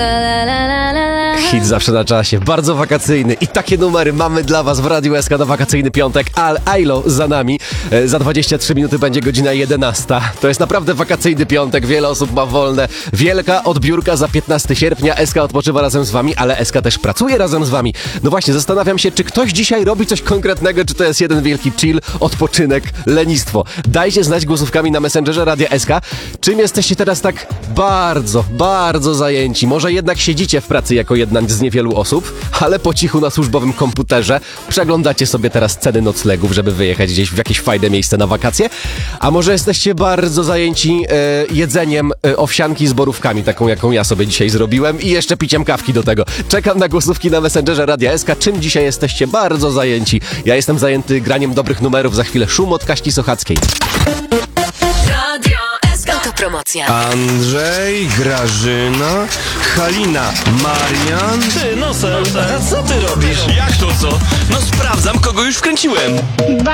Hit zawsze na czasie, bardzo wakacyjny i takie numery mamy dla was w Radiu SK na wakacyjny piątek. Ailo za nami, za 23 minuty będzie godzina 11. To jest naprawdę wakacyjny piątek, wiele osób ma wolne. Wielka odbiórka za 15 sierpnia, SK odpoczywa razem z wami, ale SK też pracuje razem z wami. No właśnie, zastanawiam się, czy ktoś dzisiaj robi coś konkretnego, czy to jest jeden wielki chill, odpoczynek, lenistwo. Dajcie znać głosówkami na Messengerze Radia SK, czym jesteście teraz tak bardzo zajęci. Może jednak siedzicie w pracy jako jedna z niewielu osób, ale po cichu na służbowym komputerze przeglądacie sobie teraz ceny noclegów, żeby wyjechać gdzieś w jakieś fajne miejsce na wakacje. A może jesteście bardzo zajęci jedzeniem owsianki z borówkami, taką jaką ja sobie dzisiaj zrobiłem i jeszcze piciem kawki do tego. Czekam na głosówki na Messengerze Radia SK, czym dzisiaj jesteście bardzo zajęci. Ja jestem zajęty graniem dobrych numerów, za chwilę szum od Kaści Sochackiej. Promocja. Andrzej, Grażyna, Halina, Marian. Ty, Nosel, a co ty robisz? Jak to co? No sprawdzam, kogo już wkręciłem.